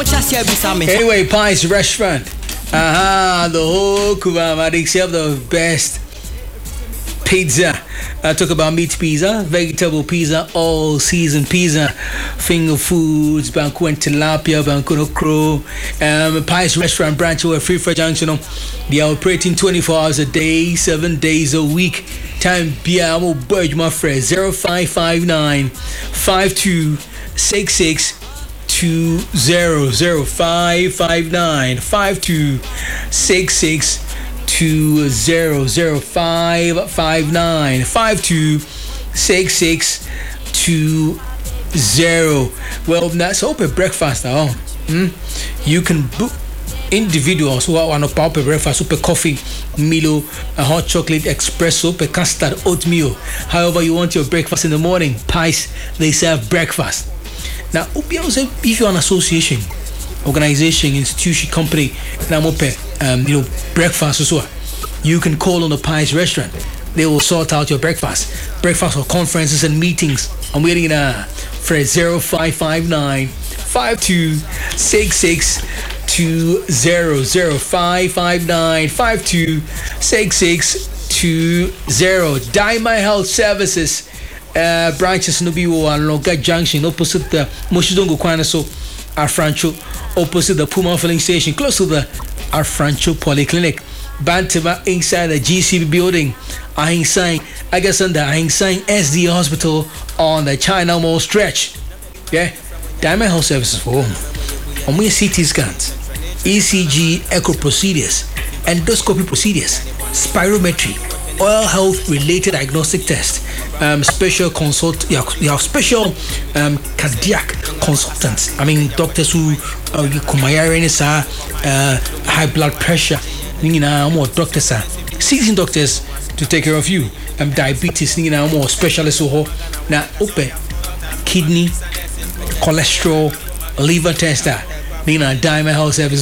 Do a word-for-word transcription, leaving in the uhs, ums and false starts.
Anyway, Pies Restaurant. Aha, the whole Kubama, they have the best pizza. I talk about meat pizza, vegetable pizza, all season pizza, finger foods, banku and tilapia, banku no crow. Um, Pies Restaurant branch over Free Fresh Junction. They are operating twenty-four hours a day, seven days a week. Time be our budge, my friend. zero five five nine five two six six two zero zero five five nine five two six six two zero zero five five nine five two six six two zero. Well, that's open breakfast now. Hmm? You can book individuals who want to pop a breakfast, super coffee, Milo, a hot chocolate espresso, per custard, oatmeal. However you want your breakfast in the morning, Pies, they serve breakfast. Now, if you're an association, organization, institution, company, um, you know, breakfast as well, you can call on the Pies Restaurant. They will sort out your breakfast. Breakfast for conferences and meetings. I'm waiting uh, for zero five five nine five two six six two zero zero five five nine five two six six two zero. Daima Health Services. Uh, branches no be one Longa Junction opposite the Moshidongo Kwanaso Arfrancho, opposite the Puma filling station, close to the Arfrancho Polyclinic. Bantima inside the G C B building. Ahing Sang, I guess under Ahing Sang S D Hospital on the China Mall stretch. Yeah, Diamond Health Services for home. On my C T scans, E C G echo procedures, endoscopy procedures, spirometry, oil health related diagnostic test, um, special consult, you have, you have special um, cardiac consultants. I mean, doctors who uh, uh, high blood pressure, you know, more doctors are seasoned doctors to take care of you. Um, diabetes, you know, more specialists who now open kidney, cholesterol, liver tester, you know, Diamond Health Services.